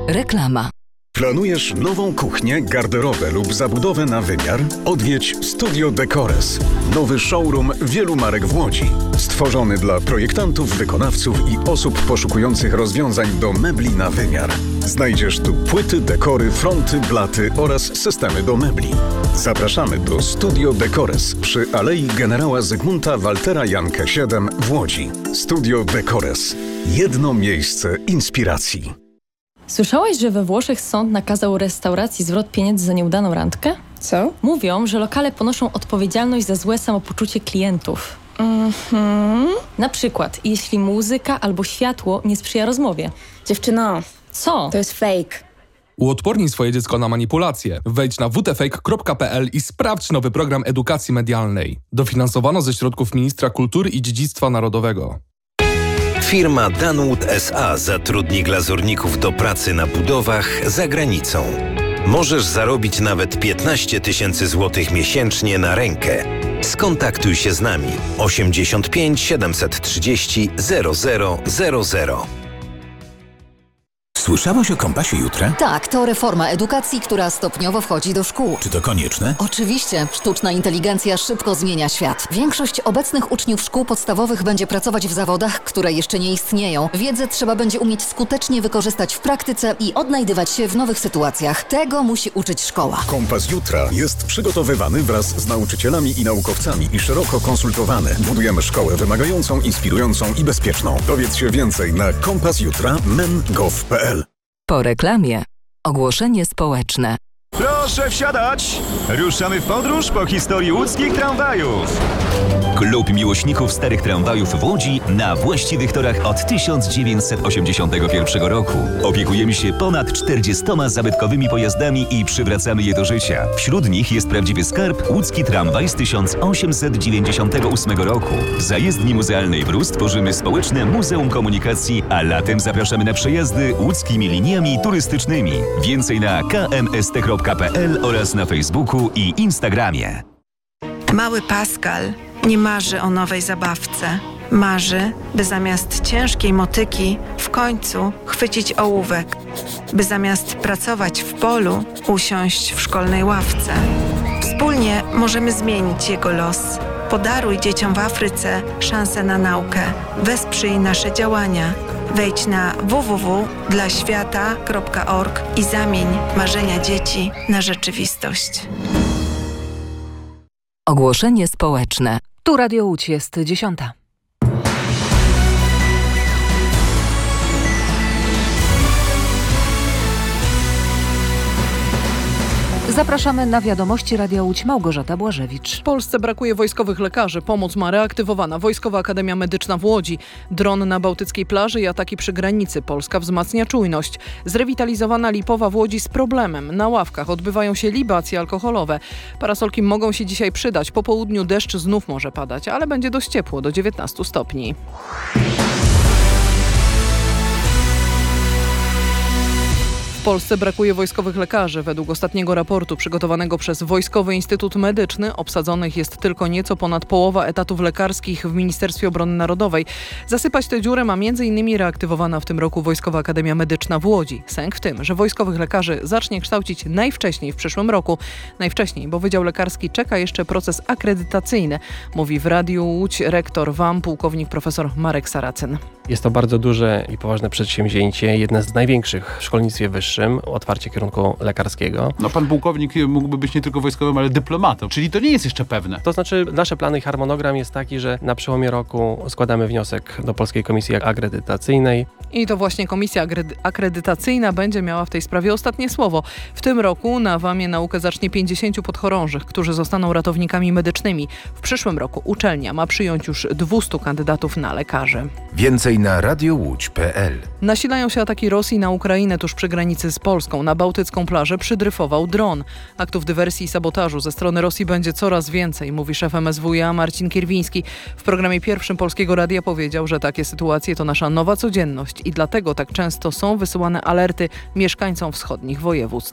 Reklama. Planujesz nową kuchnię, garderobę lub zabudowę na wymiar? Odwiedź Studio Decores. Nowy showroom wielu marek w Łodzi. Stworzony dla projektantów, wykonawców i osób poszukujących rozwiązań do mebli na wymiar. Znajdziesz tu płyty, dekory, fronty, blaty oraz systemy do mebli. Zapraszamy do Studio Decores przy Alei Generała Zygmunta Waltera Jankę 7 w Łodzi. Studio Decores. Jedno miejsce inspiracji. Słyszałaś, że we Włoszech sąd nakazał restauracji zwrot pieniędzy za nieudaną randkę? Co? Mówią, że lokale ponoszą odpowiedzialność za złe samopoczucie klientów. Na przykład, jeśli muzyka albo światło nie sprzyja rozmowie. Dziewczyno, Co? to jest fake. Uodpornij swoje dziecko na manipulacje. Wejdź na wtfake.pl i sprawdź nowy program edukacji medialnej. Dofinansowano ze środków Ministra Kultury i Dziedzictwa Narodowego. Firma Danwood S.A. zatrudni glazurników do pracy na budowach za granicą. Możesz zarobić nawet 15 000 złotych miesięcznie na rękę. Skontaktuj się z nami 85 730 0000. Słyszałaś o Kompasie Jutra? Tak, to reforma edukacji, która stopniowo wchodzi do szkół. Czy to konieczne? Oczywiście, sztuczna inteligencja szybko zmienia świat. Większość obecnych uczniów szkół podstawowych będzie pracować w zawodach, które jeszcze nie istnieją. Wiedzę trzeba będzie umieć skutecznie wykorzystać w praktyce i odnajdywać się w nowych sytuacjach. Tego musi uczyć szkoła. Kompas Jutra jest przygotowywany wraz z nauczycielami i naukowcami i szeroko konsultowany. Budujemy szkołę wymagającą, inspirującą i bezpieczną. Dowiedz się więcej na kompasjutra.men.gov.pl. Po reklamie. Ogłoszenie społeczne. Proszę wsiadać! Ruszamy w podróż po historii łódzkich tramwajów. Klub miłośników starych tramwajów w Łodzi na właściwych torach od 1981 roku. Opiekujemy się ponad 40 zabytkowymi pojazdami i przywracamy je do życia. Wśród nich jest prawdziwy skarb łódzki tramwaj z 1898 roku. Za jezdni muzealnej Brus tworzymy społeczne Muzeum Komunikacji, a latem zapraszamy na przejazdy łódzkimi liniami turystycznymi. Więcej na kmst.pl oraz na Facebooku i Instagramie. Mały Pascal nie marzy o nowej zabawce. Marzy, by zamiast ciężkiej motyki w końcu chwycić ołówek, by zamiast pracować w polu usiąść w szkolnej ławce. Wspólnie możemy zmienić jego los. Podaruj dzieciom w Afryce szansę na naukę. Wesprzyj nasze działania. Wejdź na www.dlaświata.org i zamień marzenia dzieci na rzeczywistość. Ogłoszenie społeczne. Tu Radio Łódź, jest 10. Zapraszamy na wiadomości Radia Łódź. Małgorzata Błażewicz. W Polsce brakuje wojskowych lekarzy. Pomoc ma reaktywowana Wojskowa Akademia Medyczna w Łodzi. Dron na bałtyckiej plaży i ataki przy granicy. Polska wzmacnia czujność. Zrewitalizowana Lipowa w Łodzi z problemem. Na ławkach odbywają się libacje alkoholowe. Parasolki mogą się dzisiaj przydać. Po południu deszcz znów może padać, ale będzie dość ciepło, do 19 stopni. W Polsce brakuje wojskowych lekarzy. Według ostatniego raportu przygotowanego przez Wojskowy Instytut Medyczny obsadzonych jest tylko nieco ponad połowa etatów lekarskich w Ministerstwie Obrony Narodowej. Zasypać tę dziurę ma m.in. reaktywowana w tym roku Wojskowa Akademia Medyczna w Łodzi. Sęk w tym, że wojskowych lekarzy zacznie kształcić najwcześniej w przyszłym roku. Najwcześniej, bo Wydział Lekarski czeka jeszcze proces akredytacyjny, mówi w Radiu Łódź rektor WAM, pułkownik profesor Marek Saracyn. Jest to bardzo duże i poważne przedsięwzięcie, jedne z największych w szkolnictwie wyższym, otwarcie kierunku lekarskiego. No pan pułkownik mógłby być nie tylko wojskowym, ale dyplomatą, czyli to nie jest jeszcze pewne. To znaczy nasze plany i harmonogram jest taki, że na przełomie roku składamy wniosek do Polskiej Komisji Akredytacyjnej. I to właśnie Komisja Akredytacyjna będzie miała w tej sprawie ostatnie słowo. W tym roku na WAM-ie naukę zacznie 50 podchorążych, którzy zostaną ratownikami medycznymi. W przyszłym roku uczelnia ma przyjąć już 200 kandydatów na lekarzy. Więcej na radiołódź.pl. Nasilają się ataki Rosji na Ukrainę tuż przy granicy z Polską. Na bałtycką plażę przydryfował dron. Aktów dywersji i sabotażu ze strony Rosji będzie coraz więcej, mówi szef MSWiA Marcin Kierwiński. W programie pierwszym Polskiego Radia powiedział, że takie sytuacje to nasza nowa codzienność i dlatego tak często są wysyłane alerty mieszkańcom wschodnich województw.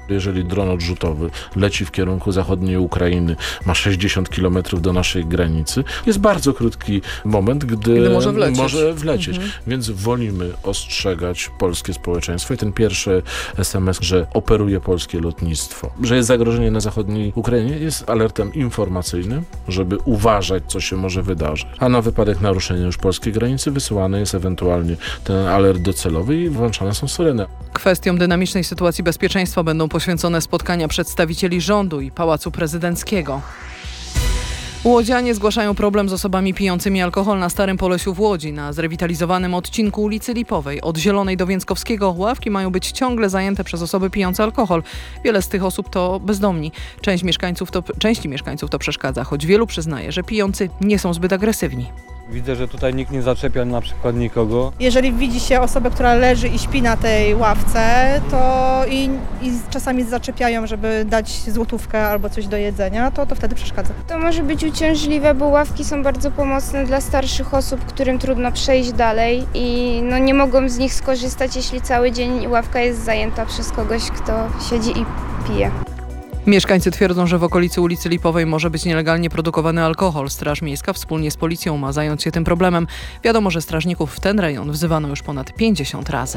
Jeżeli dron odrzutowy leci w kierunku zachodniej Ukrainy, ma 60 km do naszej granicy, jest bardzo krótki moment, gdy może wlecieć. Więc wolimy ostrzegać polskie społeczeństwo i ten pierwszy SMS, że operuje polskie lotnictwo, że jest zagrożenie na zachodniej Ukrainie, jest alertem informacyjnym, żeby uważać, co się może wydarzyć. A na wypadek naruszenia już polskiej granicy wysyłany jest ewentualnie ten alert docelowy i włączane są syreny. Kwestiom dynamicznej sytuacji bezpieczeństwa będą poświęcone spotkania przedstawicieli rządu i Pałacu Prezydenckiego. Łodzianie zgłaszają problem z osobami pijącymi alkohol na Starym Polesiu w Łodzi. Na zrewitalizowanym odcinku ulicy Lipowej od Zielonej do Więckowskiego ławki mają być ciągle zajęte przez osoby pijące alkohol. Wiele z tych osób to bezdomni. Części mieszkańców to przeszkadza, choć wielu przyznaje, że pijący nie są zbyt agresywni. Widzę, że tutaj nikt nie zaczepia na przykład nikogo. Jeżeli widzi się osobę, która leży i śpi na tej ławce, to i czasami zaczepiają, żeby dać złotówkę albo coś do jedzenia, to wtedy przeszkadza. To może być uciążliwe, bo ławki są bardzo pomocne dla starszych osób, którym trudno przejść dalej i nie mogą z nich skorzystać, jeśli cały dzień ławka jest zajęta przez kogoś, kto siedzi i pije. Mieszkańcy twierdzą, że w okolicy ulicy Lipowej może być nielegalnie produkowany alkohol. Straż Miejska wspólnie z policją ma zająć się tym problemem. Wiadomo, że strażników w ten rejon wzywano już ponad 50 razy.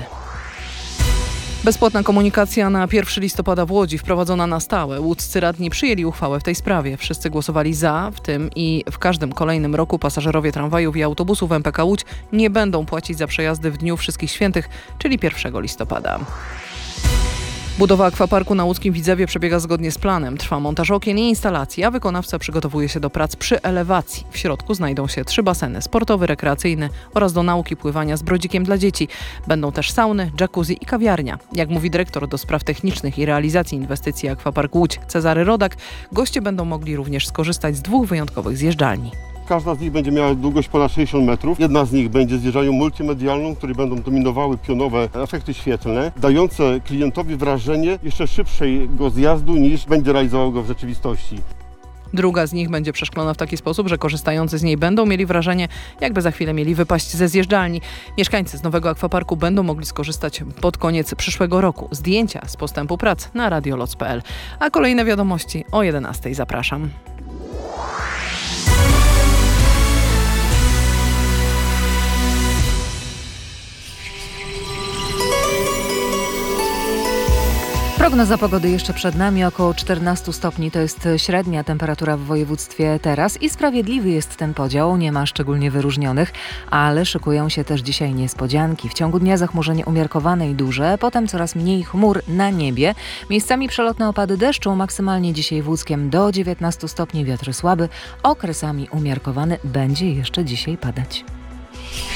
Bezpłatna komunikacja na 1 listopada w Łodzi wprowadzona na stałe. Łódzcy radni przyjęli uchwałę w tej sprawie. Wszyscy głosowali za, w tym i w każdym kolejnym roku pasażerowie tramwajów i autobusów MPK Łódź nie będą płacić za przejazdy w dniu Wszystkich Świętych, czyli 1 listopada. Budowa akwaparku na łódzkim Widzewie przebiega zgodnie z planem. Trwa montaż okien i instalacji, a wykonawca przygotowuje się do prac przy elewacji. W środku znajdą się 3 baseny, sportowy, rekreacyjny oraz do nauki pływania z brodzikiem dla dzieci. Będą też sauny, jacuzzi i kawiarnia. Jak mówi dyrektor do spraw technicznych i realizacji inwestycji Akwapark Łódź Cezary Rodak, goście będą mogli również skorzystać z 2 wyjątkowych zjeżdżalni. Każda z nich będzie miała długość ponad 60 metrów. Jedna z nich będzie zjeżdżalnią multimedialną, w której będą dominowały pionowe efekty świetlne, dające klientowi wrażenie jeszcze szybszego zjazdu niż będzie realizował go w rzeczywistości. Druga z nich będzie przeszklona w taki sposób, że korzystający z niej będą mieli wrażenie, jakby za chwilę mieli wypaść ze zjeżdżalni. Mieszkańcy z nowego akwaparku będą mogli skorzystać pod koniec przyszłego roku. Zdjęcia z postępu prac na radioloc.pl. A kolejne wiadomości o 11:00. Zapraszam. Prognoza pogody jeszcze przed nami, około 14 stopni to jest średnia temperatura w województwie teraz i sprawiedliwy jest ten podział, nie ma szczególnie wyróżnionych, ale szykują się też dzisiaj niespodzianki. W ciągu dnia zachmurzenie umiarkowane i duże, potem coraz mniej chmur na niebie, miejscami przelotne opady deszczu, maksymalnie dzisiaj w Łódzkiem do 19 stopni, wiatr słaby, okresami umiarkowany, będzie jeszcze dzisiaj padać.